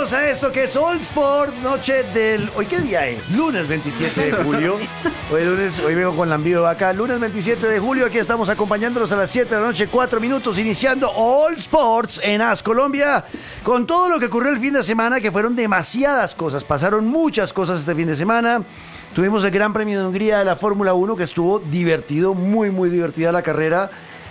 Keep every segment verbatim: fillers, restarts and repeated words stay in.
Bienvenidos a esto que es All Sport, noche del... ¿Hoy qué día es? Lunes veintisiete de julio. Hoy lunes, hoy vengo con la envío de vaca. Lunes veintisiete de julio, aquí estamos acompañándolos a las siete de la noche, cuatro minutos, iniciando All Sports en A S Colombia, con todo lo que ocurrió el fin de semana, que fueron demasiadas cosas. Pasaron muchas cosas este fin de semana. Tuvimos el Gran Premio de Hungría de la Fórmula uno, que estuvo divertido, muy, muy divertida la carrera.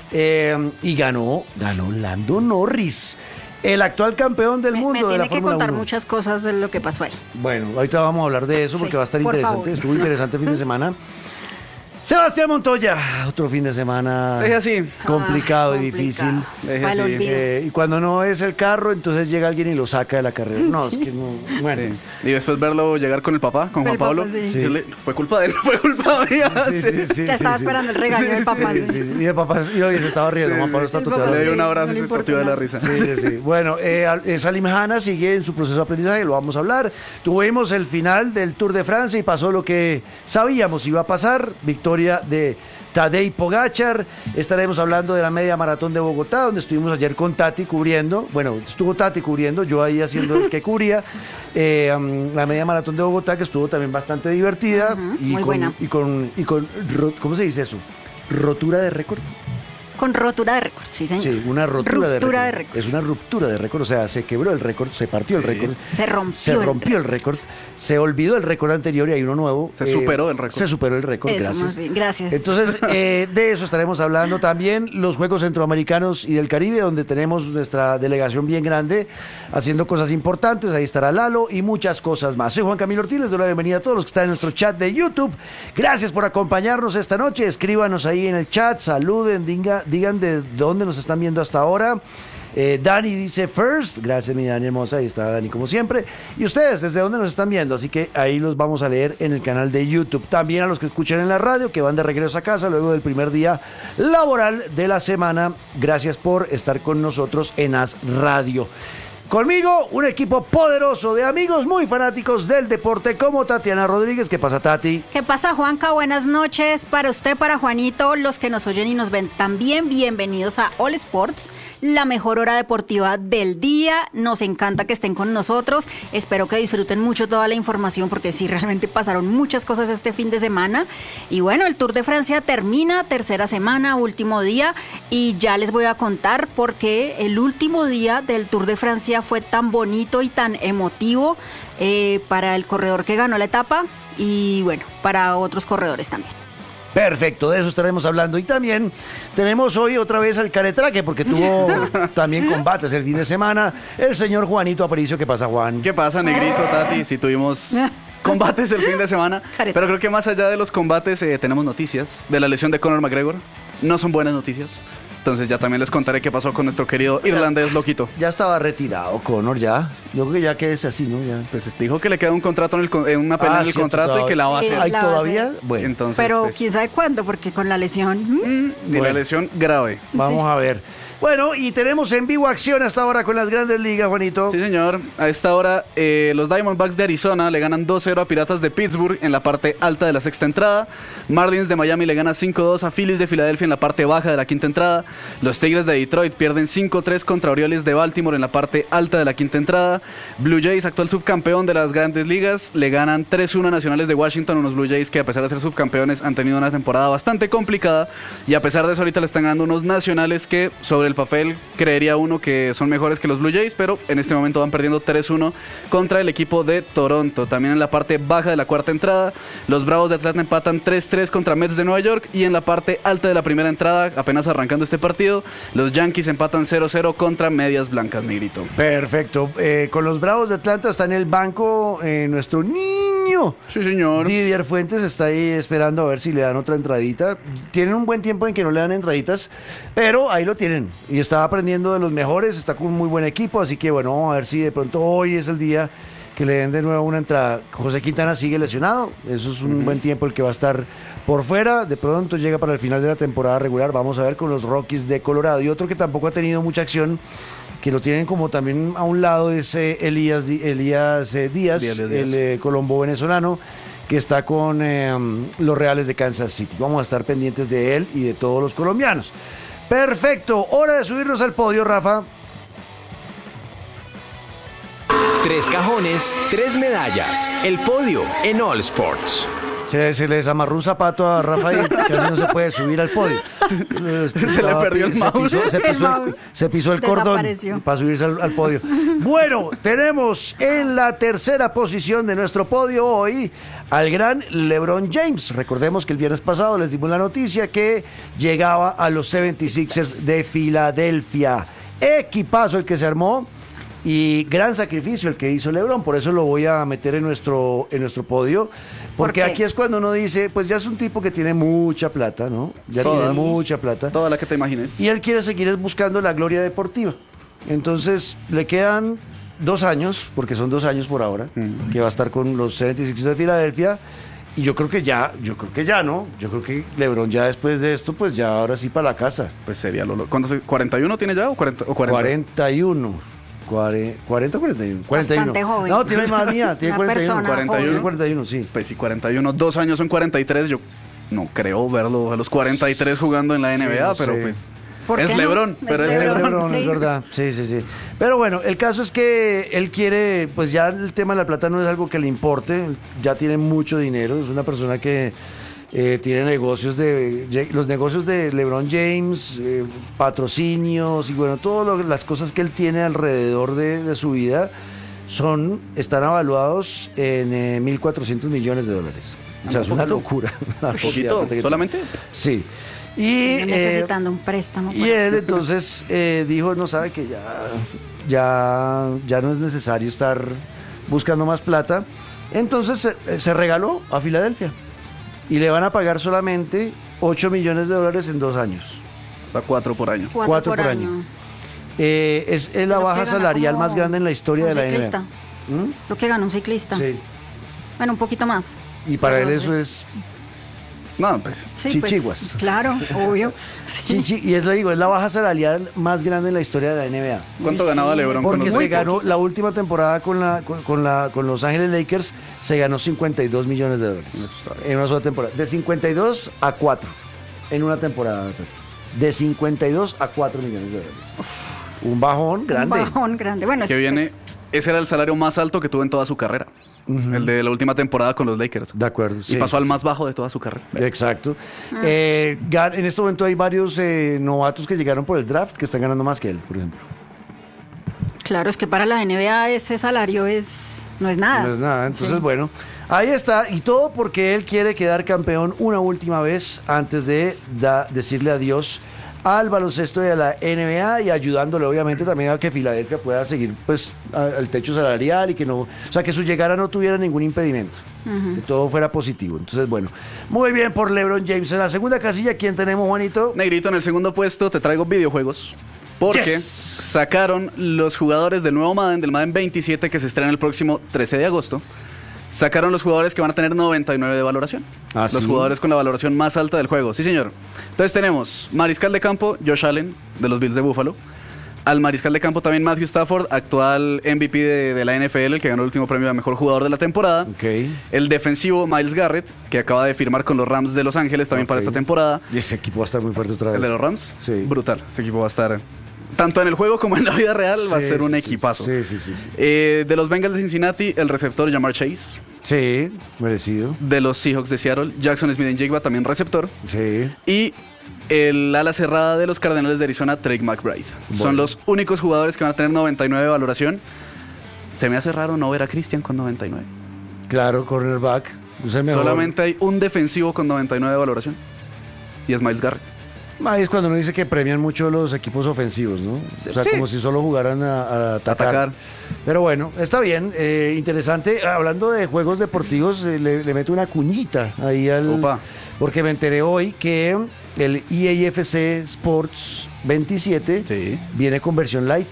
Eh, y ganó, ganó Lando Norris, el actual campeón del me, mundo me de la Fórmula uno. Tiene que contar muchas cosas de lo que pasó ahí. Bueno, ahorita vamos a hablar de eso porque sí, va a estar interesante. Favor. Estuvo interesante el fin de semana. Sebastián Montoya, otro fin de semana es así. complicado ah, y difícil. Es así. Eh, y cuando no es el carro, entonces llega alguien y lo saca de la carrera. No, es que no. Bueno. Sí. Y después verlo llegar con el papá, con Juan el Pablo. Papá, sí. Sí. Le, fue culpa de él, fue culpa mía. Sí, sí, sí, sí, ya estaba sí, esperando sí. el regaño sí, del papá. Sí, Sí, sí, sí. Y el papá y hoy se estaba riendo. Sí, Juan Pablo está el totalmente. papá Le dio un sí, abrazo no y le se torció de la risa. Sí, sí, sí. Bueno, eh, Salim Hanna sigue en su proceso de aprendizaje, lo vamos a hablar. Tuvimos el final del Tour de Francia y pasó lo que sabíamos iba a pasar. Victoria de Tadej Pogačar. Estaremos hablando de la media maratón de Bogotá, donde estuvimos ayer con Tati cubriendo. Bueno, estuvo Tati cubriendo, yo ahí haciendo el que cubría. Eh, um, la media maratón de Bogotá, que estuvo también bastante divertida. Uh-huh, y, muy con, buena. y con y con ¿cómo se dice eso? Rotura de récord. Con rotura de récord, sí, señor. Sí, una rotura de récord. de récord. Es una ruptura de récord, o sea, se quebró el récord, se partió el Sí. récord. Se rompió, Se rompió el récord. Se olvidó el récord anterior y hay uno nuevo. Se superó el récord. Se superó el récord, Eso, gracias. más bien, gracias. Entonces, eh, de eso estaremos hablando también. Los Juegos Centroamericanos y del Caribe, donde tenemos nuestra delegación bien grande, haciendo cosas importantes. Ahí estará Lalo y muchas cosas más. Soy Juan Camilo Ortiz, les doy la bienvenida a todos los que están en nuestro chat de YouTube. Gracias por acompañarnos esta noche. Escríbanos ahí en el chat, saluden, diga, digan de dónde nos están viendo hasta ahora. Eh, Dani dice first, gracias mi Dani hermosa, ahí está Dani como siempre. Y ustedes, ¿desde dónde nos están viendo? Así que ahí los vamos a leer en el canal de YouTube. También a los que escuchan en la radio, que van de regreso a casa luego del primer día laboral de la semana. Gracias por estar con nosotros en A S Radio. Conmigo, un equipo poderoso de amigos muy fanáticos del deporte, como Tatiana Rodríguez. ¿Qué pasa, Tati? ¿Qué pasa, Juanca? Buenas noches para usted, para Juanito, los que nos oyen y nos ven también. Bienvenidos a All Sports, la mejor hora deportiva del día. Nos encanta que estén con nosotros. Espero que disfruten mucho toda la información, porque sí, realmente pasaron muchas cosas este fin de semana. Y bueno, el Tour de Francia termina, tercera semana, último día. Y ya les voy a contar por qué el último día del Tour de Francia fue tan bonito y tan emotivo eh, para el corredor que ganó la etapa y bueno, para otros corredores también. Perfecto, de eso estaremos hablando. Y también tenemos hoy otra vez al caretraque, porque tuvo también combates el fin de semana, el señor Juanito Aparicio. ¿Qué pasa, Juan? ¿Qué pasa, negrito, Tati? Si tuvimos combates el fin de semana, Careta. pero creo que más allá de los combates eh, tenemos noticias de la lesión de Conor McGregor. No son buenas noticias. Entonces ya también les contaré qué pasó con nuestro querido irlandés loquito. Ya estaba retirado Conor, ya. Yo creo que ya quedes así, ¿no? Ya. Pues dijo que le queda un contrato en, el, con- en una pelea Ah, en el cierto, contrato y que la va a Sí, hacer. ¿Hay la va a todavía? hacer. Bueno, Entonces, Pero pues, quién sabe cuándo, porque con la lesión... ¿hmm? de Bueno. la lesión grave. vamos a ver. Bueno, y tenemos en vivo acción hasta ahora con las grandes ligas, Juanito. Sí, señor. A esta hora, eh, los Diamondbacks de Arizona le ganan dos cero a Piratas de Pittsburgh en la parte alta de la sexta entrada. Marlins de Miami le gana cinco dos a Phillies de Filadelfia en la parte baja de la quinta entrada. Los Tigres de Detroit pierden cinco tres contra Orioles de Baltimore en la parte alta de la quinta entrada. Blue Jays, actual subcampeón de las grandes ligas, le ganan tres uno a Nacionales de Washington, unos Blue Jays que a pesar de ser subcampeones han tenido una temporada bastante complicada y a pesar de eso ahorita le están ganando unos Nacionales que sobre el papel creería uno que son mejores que los Blue Jays, pero en este momento van perdiendo tres uno contra el equipo de Toronto. También en la parte baja de la cuarta entrada, los Bravos de Atlanta empatan tres tres contra Mets de Nueva York y en la parte alta de la primera entrada, apenas arrancando este partido, los Yankees empatan cero cero contra Medias Blancas, negrito. Perfecto. Eh, con los Bravos de Atlanta está en el banco eh, nuestro niño. Sí, señor. Didier Fuentes está ahí esperando a ver si le dan otra entradita. Tienen un buen tiempo en que no le dan entraditas, pero ahí lo tienen. Y está aprendiendo de los mejores, está con un muy buen equipo, así que bueno, vamos a ver si de pronto hoy es el día que le den de nuevo una entrada. José Quintana sigue lesionado, eso es un uh-huh. buen tiempo el que va a estar por fuera, de pronto llega para el final de la temporada regular, vamos a ver con los Rockies de Colorado. Y otro que tampoco ha tenido mucha acción, que lo tienen como también a un lado, es eh, Elías, Elías eh, Díaz, Díaz, Díaz, el eh, colombo venezolano, que está con eh, los Reales de Kansas City. Vamos a estar pendientes de él y de todos los colombianos. Perfecto, hora de subirnos al podio, Rafa. Tres cajones, tres medallas. El podio en All Sports. Se, se le desamarró un zapato a Rafa y casi no se puede subir al podio. Se le perdió el mouse. Se pisó, se El pisó el, mouse. se pisó el cordón Desapareció. para subirse al, al podio. Bueno, tenemos en la tercera posición de nuestro podio hoy al gran LeBron James. Recordemos que el viernes pasado les dimos la noticia que llegaba a los setenta y seisers de Filadelfia. Equipazo el que se armó. Y gran sacrificio el que hizo LeBron, por eso lo voy a meter en nuestro, en nuestro podio, porque ¿Por qué? aquí es cuando uno dice, pues ya es un tipo que tiene mucha plata, ¿no? Ya Toda. tiene mucha plata. Toda la que te imagines. Y él quiere seguir buscando la gloria deportiva. Entonces le quedan dos años, porque son dos años por ahora, Mm. que va a estar con los setenta y seis de Filadelfia. Y yo creo que ya, yo creo que ya, ¿no? Yo creo que LeBron ya después de esto, pues ya ahora sí para la casa. Pues sería lo... lo- ¿Cuántos? ¿cuarenta y uno tiene ya o cuarenta? O cuarenta? cuarenta y uno. Cuare- ¿cuarenta o cuarenta y uno? cuarenta y uno. Bastante joven. No, tiene más mía, tiene Una cuarenta y uno. persona cuarenta y uno. Tiene cuarenta y uno, sí. Pues sí, cuarenta y uno. Dos años son cuarenta y tres. Yo no creo verlo a los cuarenta y tres jugando en la N B A, no pero sé. pues... ¿Por Es qué no? LeBron, pero es Es LeBron. LeBron, es Sí. verdad. Sí, sí, sí. Pero bueno, el caso es que él quiere, pues ya el tema de la plata no es algo que le importe, ya tiene mucho dinero, es una persona que eh, tiene negocios de, los negocios de LeBron James, eh, patrocinios y bueno, todas las cosas que él tiene alrededor de, de su vida son, están avaluados en eh, mil cuatrocientos millones de dólares. O sea, es una locura. Una ¿Poquito? cantidad que- ¿Solamente? Sí. Y, Yo eh, necesitando un préstamo. y para- él entonces eh, dijo, no sabe que ya, ya, ya no es necesario estar buscando más plata. Entonces se, se regaló a Filadelfia y le van a pagar solamente ocho millones de dólares en dos años. O sea, cuatro por año. Cuatro, cuatro por, por año. año. Eh, es es la Creo baja que gana salarial como más grande en la historia un de la ciclista. N B A. ¿Mm? Lo que gana un ciclista. Sí. Bueno, un poquito más. Y para él Pero, eso es No, pues... Sí, Chichiguas. pues, claro, obvio. Sí. chichi, y es lo digo, es la baja salarial más grande en la historia de la N B A. ¿Cuánto Uy, ganaba sí, LeBron con Porque los se Lakers? ganó la última temporada con la con, con la con Los Ángeles Lakers, se ganó cincuenta y dos millones de dólares Eso está bien. en una sola temporada, de cincuenta y dos a cuatro en una temporada, de cincuenta y dos a cuatro millones de dólares. Un bajón grande. Un bajón grande. Bueno, Que es- viene... es- Ese era el salario más alto que tuvo en toda su carrera. El de la última temporada con los Lakers. De acuerdo. Y sí, pasó sí, al sí. más bajo de toda su carrera. Exacto. Eh, gan- en este momento hay varios eh, novatos que llegaron por el draft que están ganando más que él, por ejemplo. Claro, es que para la N B A ese salario es no es nada. No es nada. Entonces, Sí. bueno, ahí está. Y todo porque él quiere quedar campeón una última vez antes de da- decirle adiós al baloncesto de la N B A y ayudándole obviamente también a que Filadelfia pueda seguir pues a- al techo salarial y que no, o sea, que su llegada no tuviera ningún impedimento. Que todo fuera positivo. Entonces, bueno, muy bien por LeBron James. En la segunda casilla, ¿quién tenemos, Juanito? Negrito, en el segundo puesto te traigo videojuegos. Porque Yes. sacaron los jugadores del nuevo Madden, del Madden veintisiete, que se estrena el próximo trece de agosto. Sacaron los jugadores que van a tener noventa y nueve de valoración. ¿Ah, los sí? jugadores con la valoración más alta del juego. Sí, señor. Entonces tenemos Mariscal de campo, Josh Allen, de los Bills de Buffalo. Al Mariscal de campo también Matthew Stafford, actual M V P de, de la N F L, el que ganó el último premio a Mejor Jugador de la temporada. Ok. El defensivo Myles Garrett, que acaba de firmar con los Rams de Los Ángeles también para Ok. esta temporada. Y ese equipo va a estar muy fuerte otra vez. El de los Rams, Sí. brutal. Ese equipo va a estar, tanto en el juego como en la vida real, va a Sí, ser un sí, equipazo. Sí, sí, sí. Sí, Eh, de los Bengals de Cincinnati, el receptor Jamar Chase. Sí, merecido. De los Seahawks de Seattle, Jackson Smith-Njigba, también receptor. Sí. Y el ala cerrada de los Cardenales de Arizona, Trey McBride. Bueno. Son los únicos jugadores que van a tener noventa y nueve de valoración. Se me hace raro no ver a Christian con noventa y nueve. Claro, cornerback. Es el mejor. Solamente hay un defensivo con noventa y nueve de valoración. Y es Myles Garrett. Ahí es cuando uno dice que premian mucho los equipos ofensivos, ¿no? O sea, Sí. como si solo jugaran a, a atacar. Atacar. Pero bueno, está bien, eh, interesante. Hablando de juegos deportivos, eh, le, le meto una cuñita ahí al... Opa. Porque me enteré hoy que el E A F C Sports veintisiete Sí. viene con versión light.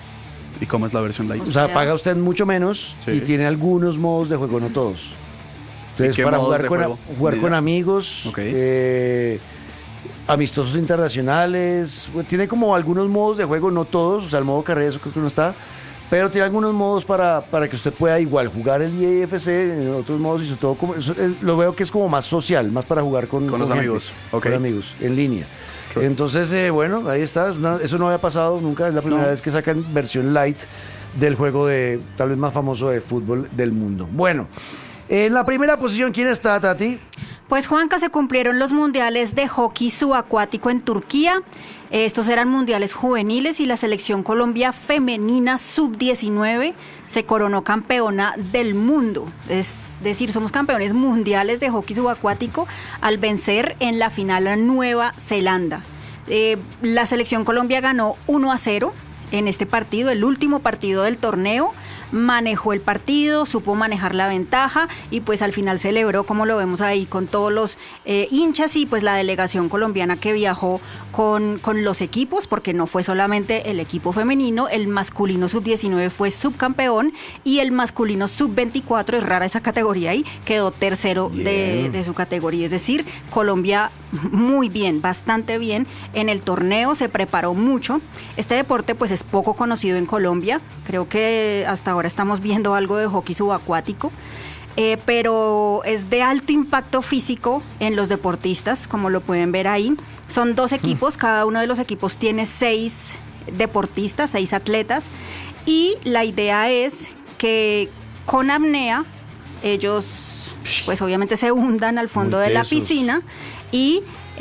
¿Y cómo es la versión light? O sea, Ya. paga usted mucho menos Sí. y tiene algunos modos de juego, no todos. Entonces, ¿Y qué para modos jugar, de con, juego? jugar Ni con idea. amigos, Ok. eh, amistosos internacionales, pues, tiene como algunos modos de juego, no todos, o sea, el modo carrera eso creo que no está, pero tiene algunos modos para, para que usted pueda igual jugar el E A F C, en otros modos y sobre todo, como, eso es- lo veo que es como más social, más para jugar con, Con los gente, amigos, ok. con amigos, en línea. Claro. Entonces, eh, bueno, ahí está, es una- eso no había pasado nunca, es la primera No. vez que sacan versión light del juego de tal vez más famoso de fútbol del mundo. Bueno, en la primera posición, ¿quién está, Tati? Pues Juanca, se cumplieron los mundiales de hockey subacuático en Turquía. Estos eran mundiales juveniles y la selección Colombia femenina sub diecinueve se coronó campeona del mundo. Es decir, somos campeones mundiales de hockey subacuático al vencer en la final a Nueva Zelanda. Eh, la selección Colombia ganó uno a cero en este partido, el último partido del torneo. Manejó el partido, supo manejar la ventaja y pues al final celebró, como lo vemos ahí, con todos los eh, hinchas y pues la delegación colombiana que viajó con, con los equipos, porque no fue solamente el equipo femenino, el masculino sub diecinueve fue subcampeón y el masculino sub veinticuatro, es rara esa categoría ahí, quedó tercero de, de su categoría. Es decir, Colombia muy bien, bastante bien en el torneo, se preparó mucho. Este deporte pues es poco conocido en Colombia, creo que hasta ahora estamos viendo algo de hockey subacuático, eh, pero es de alto impacto físico en los deportistas, como lo pueden ver ahí. Son dos equipos, cada uno de los equipos tiene seis deportistas, seis atletas, y la idea es que con apnea ellos pues obviamente se hundan al fondo de la piscina y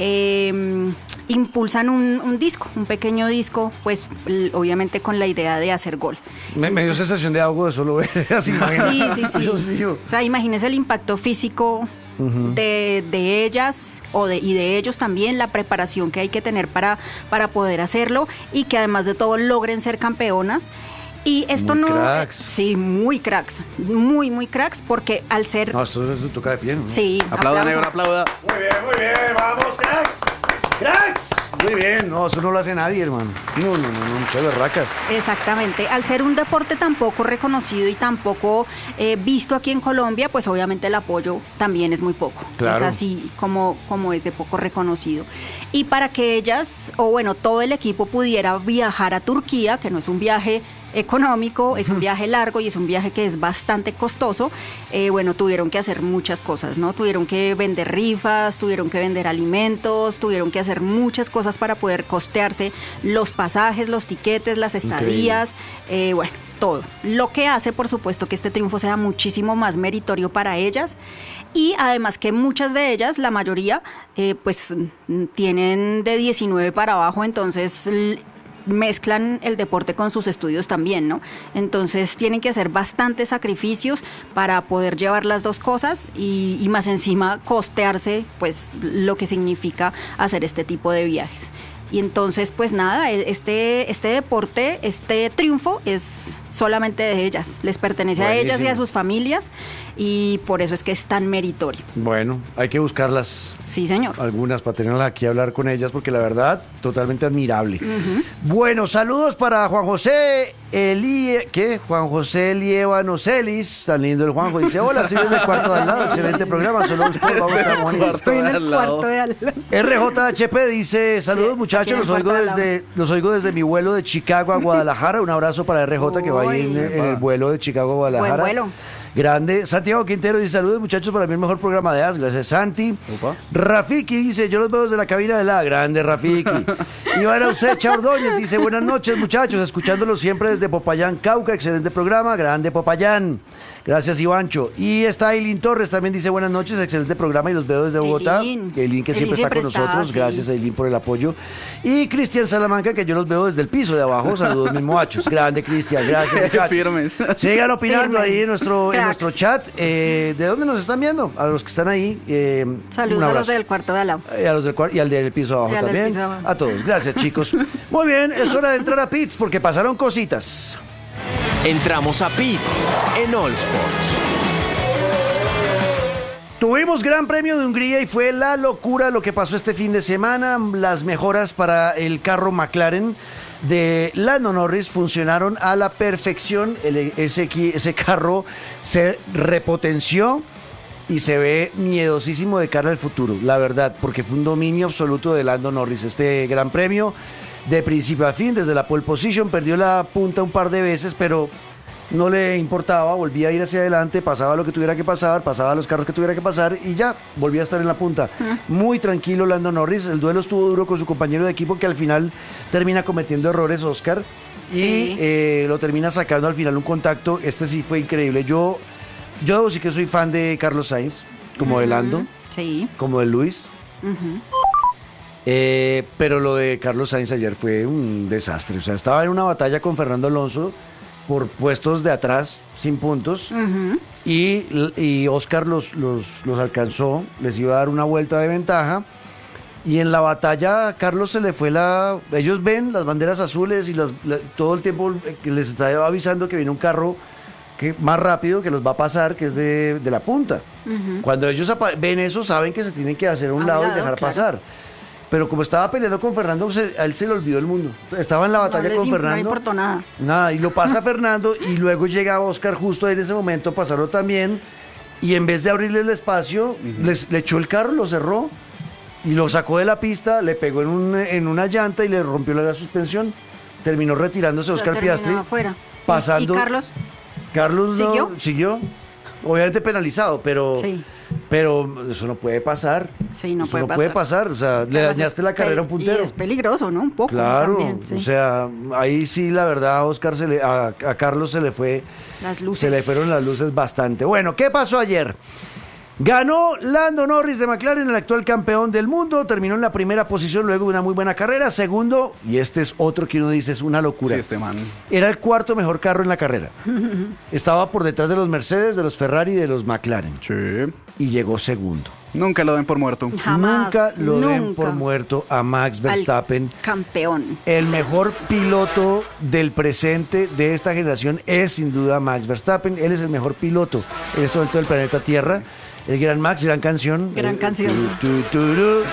eh, impulsan un, un disco, un pequeño disco, pues l- obviamente con la idea de hacer gol. Me, me dio sensación de algo de solo ver así. Sí, sí, sí. Dios mío. O sea, imagínese el impacto físico uh-huh. de, de ellas o de, y de ellos también, la preparación que hay que tener para, para poder hacerlo y que además de todo logren ser campeonas. Y esto muy no... cracks. Sí, muy cracks, muy, muy cracks, porque al ser... No, esto, esto toca de pie, ¿no? Sí. Aplauda, aplauso. negro, aplauda. Muy bien, muy bien, vamos, cracks. Cracks. Muy bien, no, eso no lo hace nadie, hermano. No, no, no, no, muchas berracas. Exactamente. Al ser un deporte tan poco reconocido y tan poco eh, visto aquí en Colombia, pues obviamente el apoyo también es muy poco. Claro. Es así como, como es de poco reconocido. Y para que ellas, o bueno, todo el equipo pudiera viajar a Turquía, que no es un viaje económico, es un viaje largo y es un viaje que es bastante costoso, eh, bueno, tuvieron que hacer muchas cosas, ¿no? Tuvieron que vender rifas, tuvieron que vender alimentos, tuvieron que hacer muchas cosas para poder costearse los pasajes, los tiquetes, las estadías, eh, bueno, todo. Lo que hace, por supuesto, que este triunfo sea muchísimo más meritorio para ellas y además que muchas de ellas, la mayoría, eh, pues tienen de diecinueve para abajo, entonces... L- mezclan el deporte con sus estudios también, ¿no? Entonces tienen que hacer bastantes sacrificios para poder llevar las dos cosas y, y más encima costearse, pues, lo que significa hacer este tipo de viajes. Y entonces, pues nada, este, este deporte, este triunfo es solamente de ellas, les pertenece Buenísimo. a ellas y a sus familias y por eso es que es tan meritorio. Bueno, hay que buscarlas. Sí, señor. Algunas para tenerlas aquí a hablar con ellas porque la verdad, totalmente admirable. Uh-huh. Bueno, saludos para Juan José Elie, ¿qué? Juan José Elievano Celis, tan lindo el Juanjo, dice, hola, estoy desde el cuarto de al lado, excelente programa, solo por favor, estoy en el cuarto de al lado. R J H P dice, saludos sí, muchachos, los oigo, desde, los oigo desde mi vuelo de Chicago a Guadalajara, un abrazo para R J que va ahí en, en el vuelo de Chicago a Guadalajara. Buen vuelo. Grande. Santiago Quintero dice, saludos muchachos, para mí el mejor programa de A S, gracias Santi. Opa. Rafiki dice, yo los veo desde la cabina de la, grande Rafiki. Iván Ausecha Ordóñez dice, buenas noches muchachos, escuchándolos siempre desde Popayán, Cauca, excelente programa, grande Popayán. Gracias, Ivancho. Y está Eileen Torres, también dice buenas noches, excelente programa y los veo desde Bogotá. Eileen, Eileen que siempre, siempre está con está, nosotros, sí. Gracias Eileen por el apoyo. Y Cristian Salamanca, que yo los veo desde el piso de abajo, saludos mis moachos. Grande Cristian, gracias muchachos. Firmes. Sigan opinando Firmes. ahí en nuestro, en nuestro chat. Eh, ¿De dónde nos están viendo? A los que están ahí. Eh, saludos a los del cuarto de al lado. Eh, a los del cuarto y al del piso de abajo al también. Piso abajo. A todos, gracias chicos. Muy bien, es hora de entrar a Pits porque pasaron cositas. Entramos a Pits en All Sports. Tuvimos Gran Premio de Hungría y fue la locura lo que pasó este fin de semana. Las mejoras para el carro McLaren de Lando Norris funcionaron a la perfección. El, ese, ese carro se repotenció y se ve miedosísimo de cara al futuro, la verdad, porque fue un dominio absoluto de Lando Norris este Gran Premio. De principio a fin, desde la pole position, perdió la punta un par de veces, pero no le importaba, volvía a ir hacia adelante, pasaba lo que tuviera que pasar, pasaba los carros que tuviera que pasar y ya, volvía a estar en la punta. Uh-huh. Muy tranquilo Lando Norris, el duelo estuvo duro con su compañero de equipo que al final termina cometiendo errores, Oscar, y Sí. eh, lo termina sacando al final un contacto. Este sí fue increíble. Yo, yo debo decir que soy fan de Carlos Sainz, como de Lando, Sí. como de Luis. Ujú. Eh, pero lo de Carlos Sainz ayer fue un desastre. O sea, estaba en una batalla con Fernando Alonso por puestos de atrás, sin puntos. Ujú. Y, y Oscar los, los, los alcanzó, les iba a dar una vuelta de ventaja. Y en la batalla a Carlos se le fue la... Ellos ven las banderas azules y las, la- todo el tiempo que les está avisando que viene un carro que, más rápido que los va a pasar, que es de, de la punta. Ujú. Cuando ellos apa- ven eso, saben que se tienen que hacer a un A un lado y lado, dejar claro. pasar. Pero como estaba peleando con Fernando, se- a él se le olvidó el mundo. Estaba en la batalla no les con im- Fernando. No importó nada. Nada, y lo pasa Fernando y luego llega Oscar justo en ese momento a pasarlo también y en vez de abrirle el espacio, les, le echó el carro, lo cerró y lo sacó de la pista, le pegó en, un- en una llanta y le rompió la suspensión. Terminó retirándose O sea, Oscar terminó Piastri. afuera. ¿Y- pasando- ¿Y, Carlos? Carlos no- ¿Siguió? siguió, obviamente penalizado, pero, Sí. pero eso no puede pasar. Sí, no Eso puede no pasar. puede pasar, o sea, le Además, dañaste es la carrera a un pe- puntero. Y es peligroso, ¿no? Un poco. Claro, también, sí. o sea, ahí sí la verdad a Oscar se le, a, a Carlos se le fue, Las luces. se le fueron las luces bastante. Bueno, ¿qué pasó ayer? Ganó Lando Norris de McLaren, el actual campeón del mundo, terminó en la primera posición luego de una muy buena carrera, segundo, y este es otro que uno dice es una locura. Sí, este man. Era el cuarto mejor carro en la carrera. Estaba por detrás de los Mercedes, de los Ferrari y de los McLaren. Sí. Y llegó segundo. Nunca lo den por muerto. Jamás, Nunca lo den nunca. por muerto a Max Al Verstappen. campeón. El mejor piloto del presente de esta generación es sin duda Max Verstappen. Él es el mejor piloto en este momento del planeta Tierra. El gran Max, gran canción. Gran Eh, canción. tu, tu, turú.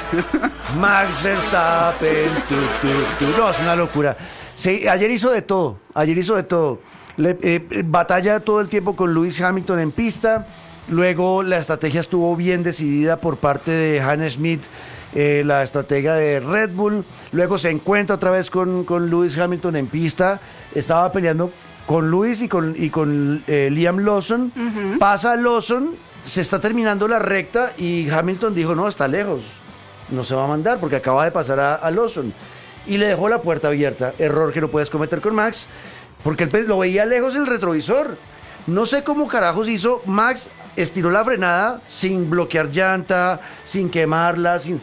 Max Verstappen. tu, tu, tu. No, es una locura. Sí, ayer hizo de todo. Ayer hizo de todo. Le- eh, batalla todo el tiempo con Lewis Hamilton en pista. Luego la estrategia estuvo bien decidida por parte de Hannes Schmidt, eh, la estratega de Red Bull. Luego se encuentra otra vez con, con Lewis Hamilton en pista. Estaba peleando con Lewis y con, y con eh, Liam Lawson. Pasa Lawson, se está terminando la recta y Hamilton dijo, no, está lejos. No se va a mandar porque acaba de pasar a, a Lawson. Y le dejó la puerta abierta. Error que no puedes cometer con Max porque él pe- lo veía lejos el retrovisor. No sé cómo carajos hizo Max. Estiró la frenada sin bloquear llanta, sin quemarla, sin...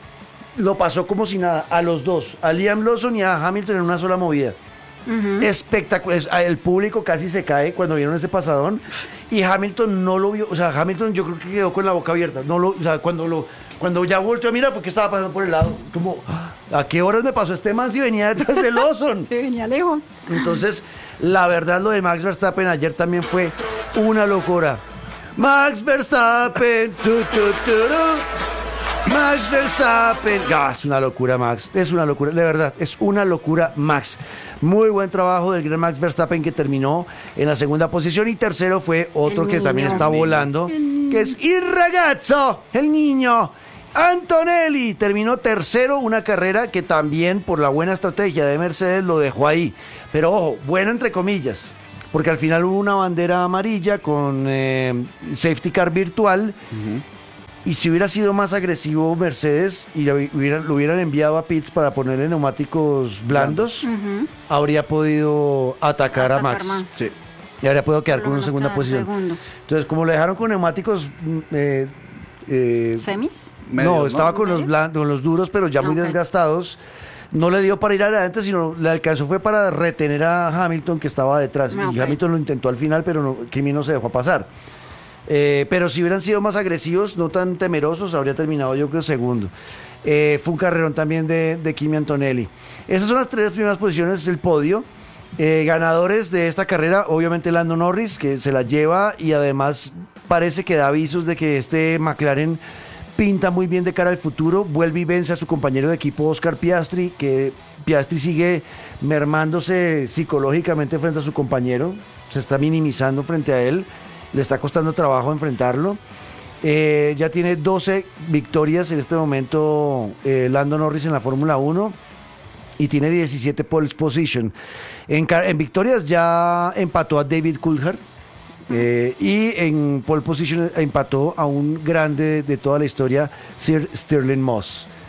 Lo pasó como si nada, a los dos, a Liam Lawson y a Hamilton en una sola movida. Espectacular. Es- El público casi se cae cuando vieron ese pasadón y Hamilton no lo vio. O sea, Hamilton yo creo que quedó con la boca abierta. No lo, o sea, cuando lo, cuando ya volteó a mirar fue que estaba pasando por el lado. Como, ¿a qué horas me pasó este man si venía detrás de Lawson? Sí, venía lejos. Entonces, la verdad, lo de Max Verstappen ayer también fue una locura. Max Verstappen, tu, tu, tu, Max Verstappen. Ah, es una locura, Max. Es una locura, de verdad, es una locura, Max. Muy buen trabajo del gran Max Verstappen que terminó en la segunda posición y tercero fue otro El que también niño. está El niño. volando, que es il ragazzo, el niño. Antonelli terminó tercero, una carrera que también por la buena estrategia de Mercedes lo dejó ahí. Pero ojo, buena entre comillas, porque al final hubo una bandera amarilla con eh, safety car virtual. Y si hubiera sido más agresivo Mercedes y lo hubieran, lo hubieran enviado a pits para ponerle neumáticos blandos, habría podido atacar, a Atacar Max. más. Sí. Y habría podido quedar Por con lo una menos segunda quedar posición. segundo. Entonces, como lo dejaron con neumáticos... mm, eh, eh, ¿Semis? Medios, no, ¿no? estaba con los, ¿Medios? blandos, con los duros, pero ya muy Ok. desgastados. No le dio para ir adelante, sino le alcanzó fue para retener a Hamilton que estaba detrás. Ah, Y ok. Hamilton lo intentó al final, pero no, Kimi no se dejó pasar. Eh, pero si hubieran sido más agresivos, no tan temerosos, habría terminado yo creo segundo. Eh, fue un carrerón también de, de Kimi Antonelli. Esas son las tres primeras posiciones del podio. Eh, ganadores de esta carrera, obviamente Lando Norris, que se la lleva y además parece que da avisos de que este McLaren pinta muy bien de cara al futuro. Vuelve y vence a su compañero de equipo Oscar Piastri, que Piastri sigue mermándose psicológicamente frente a su compañero, se está minimizando frente a él, le está costando trabajo enfrentarlo. Eh, ya tiene doce victorias en este momento eh, Lando Norris en la Fórmula uno y tiene diecisiete pole position. En, ca- en victorias ya empató a David Coulthard. Eh, y en pole position empató a un grande de toda la historia, Sir Stirling Moss.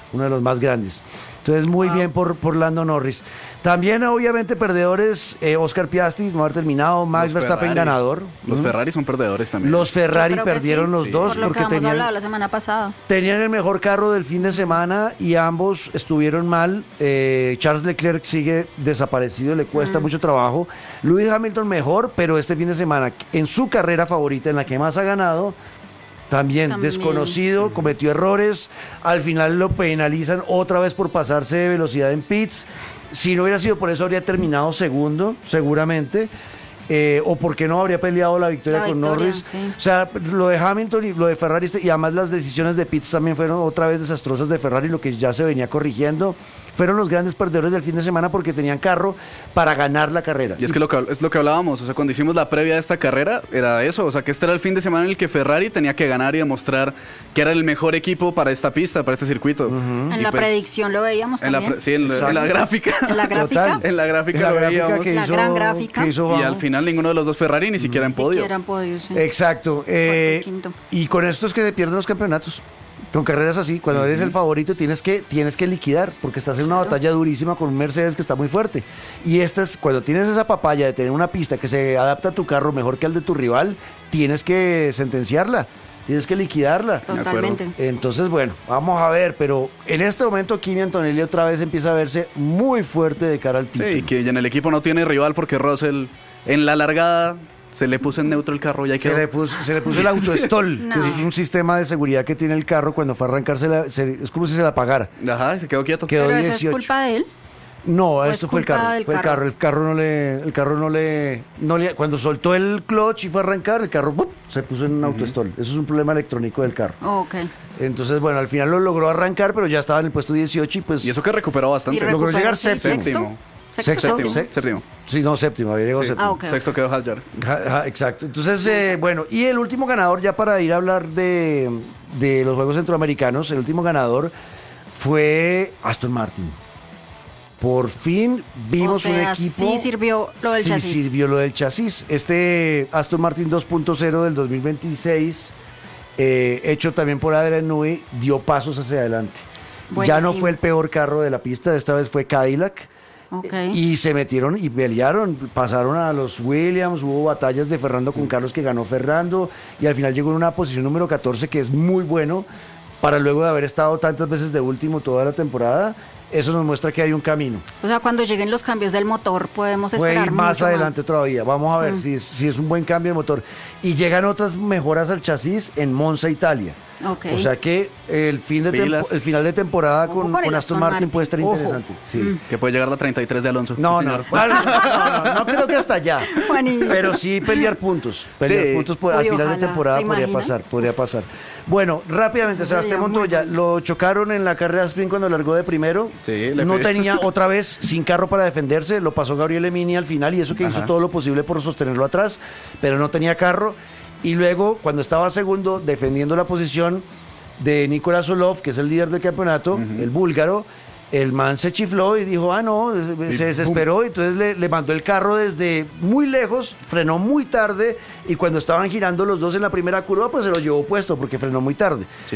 uno de los más grandes. Entonces, muy Wow. bien por, por Lando Norris. También, obviamente, perdedores, eh, Oscar Piastri, no haber terminado, Max Los Verstappen Ferrari. ganador. Los Ujú. Ferrari son perdedores también. Los Ferrari Yo creo que perdieron sí. los Sí. dos Por lo que porque hemos tenían, hablado la semana pasada. tenían el mejor carro del fin de semana y ambos estuvieron mal. Eh, Charles Leclerc sigue desaparecido, le cuesta mucho trabajo. Lewis Hamilton mejor, pero este fin de semana, en su carrera favorita, en la que más ha ganado, también, También. desconocido, cometió errores. Al final lo penalizan otra vez por pasarse de velocidad en pits. Si no hubiera sido por eso, habría terminado segundo, seguramente. Eh, o porque no habría peleado la victoria La con victoria, Norris. sí. O sea, lo de Hamilton y lo de Ferrari, este- y además las decisiones de pits también fueron otra vez desastrosas de Ferrari, lo que ya se venía corrigiendo. Fueron los grandes perdedores del fin de semana porque tenían carro para ganar la carrera. Y es que lo que, es lo que hablábamos, o sea, cuando hicimos la previa de esta carrera, era eso, o sea, que este era el fin de semana en el que Ferrari tenía que ganar y demostrar que era el mejor equipo para esta pista, para este circuito. En Y la pues, predicción lo veíamos En la, también. pre- sí, en, la- en la gráfica. En la gráfica. Total. En la gráfica En la lo gráfica veíamos. que La hizo, gran gráfica. que hizo Y Bajo. al final ninguno de los dos Ferrari ni siquiera en podio. Siquiera en podio, sí. Exacto. eh, Cuarto y quinto. y con esto es que se pierden los campeonatos. Con carreras así, cuando eres el favorito tienes que, tienes que liquidar, porque estás en una batalla durísima con un Mercedes que está muy fuerte. Y esta es, cuando tienes esa papaya de tener una pista que se adapta a tu carro mejor que al de tu rival, tienes que sentenciarla, tienes que liquidarla. Totalmente. Entonces, bueno, vamos a ver, pero en este momento Kimi Antonelli otra vez empieza a verse muy fuerte de cara al título. Sí, que ya en el equipo no tiene rival porque Russell en la largada se le puso en neutro el carro y ahí Se quedó. le, puso, se le puso el autoestol, No. que es un sistema de seguridad que tiene el carro cuando fue a arrancarse, la- se- es como si se la apagara. Ajá, y se quedó quieto. Quedó Pero eso es dieciocho. culpa de él. No, ¿O esto es fue el culpa carro, del fue el carro? carro, el carro no le, el carro no le, no le, cuando soltó el clutch y fue a arrancar, el carro ¡pum!, se puso en un autostol. Eso es un problema electrónico del carro. Oh, ok. Entonces, bueno, al final lo logró arrancar, pero ya estaba en el puesto dieciocho y pues Y eso que recuperó bastante. Y logró recuperó, llegar sí, séptimo. Séptimo. Sexto. Sexto, Séptimo. se- Séptimo. sí, no, séptimo, había llegado Sí. séptimo. Ah, ok. Sexto quedó Hadjar. Ja- ja, exacto. Entonces, eh, bueno, y el último ganador, ya para ir a hablar de, de los Juegos Centroamericanos, el último ganador fue Aston Martin. Por fin vimos O sea, un equipo. sí sirvió lo del sí chasis. sirvió lo del chasis. Este Aston Martin dos punto cero del dos mil veintiséis, eh, hecho también por Adrian Newey, dio pasos hacia adelante. Ya Buenísimo. no fue el peor carro de la pista, esta vez fue Cadillac. Ok. Y se metieron y pelearon, pasaron a los Williams, hubo batallas de Fernando con Carlos que ganó Fernando y al final llegó en una posición número catorce que es muy bueno para luego de haber estado tantas veces de último toda la temporada. Eso nos muestra que hay un camino. O sea, cuando lleguen los cambios del motor podemos Puede esperar ir más mucho adelante todavía. Vamos a ver Mm. si, es, si es un buen cambio de motor. Y llegan otras mejoras al chasis en Monza, Italia. Ok. O sea que el, fin de Pilas. tempo- el final de temporada Ojo con, con el con Aston Aston Martin, Martin. puede estar Ojo. interesante. Sí. Mm. Que puede llegar la treinta y tres de Alonso. No, Sí, no, señor. bueno, no, no, no creo que hasta allá. Juanito. Pero sí pelear puntos. Pelear Sí. puntos por- al Uy, final de ojalá. temporada ¿Se podría imagina? pasar, podría pasar. Bueno, rápidamente, Eso Sebastián sería muy Montoya, bueno. lo chocaron en la carrera sprint cuando largó de primero. Sí, le no pidió. tenía otra vez sin carro para defenderse, lo pasó Gabriel Emini al final y eso que hizo Ajá. todo lo posible por sostenerlo atrás, pero no tenía carro. Y luego, cuando estaba segundo, defendiendo la posición de Nicolás Solov, que es el líder del campeonato, el búlgaro, el man se chifló y dijo, ah, no, se desesperó, y entonces le, le mandó el carro desde muy lejos, frenó muy tarde, y cuando estaban girando los dos en la primera curva, pues se lo llevó puesto porque frenó muy tarde.